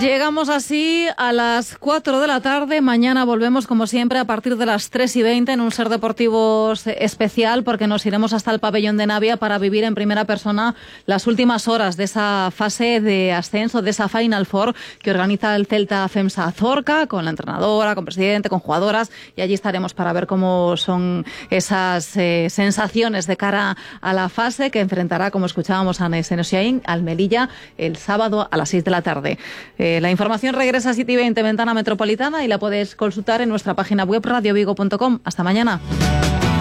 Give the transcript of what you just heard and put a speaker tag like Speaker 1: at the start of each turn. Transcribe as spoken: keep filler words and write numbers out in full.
Speaker 1: Llegamos así a las cuatro de la tarde. Mañana volvemos, como siempre, a partir de las tres y veinte en un Ser Deportivos especial, porque nos iremos hasta el pabellón de Navia para vivir en primera persona las últimas horas de esa fase de ascenso, de esa Final Four que organiza el Celta FEMSA Zorca, con la entrenadora, con presidente, con jugadoras, y allí estaremos para ver cómo son esas eh, sensaciones de cara a la fase que enfrentará, como escuchábamos, a Nesenio Xiaín, al Melilla, el sábado a las seis de la tarde. Eh, la información regresa a siete y veinte, Ventana Metropolitana, y la puedes consultar en nuestra página web radio vigo punto com. Hasta mañana.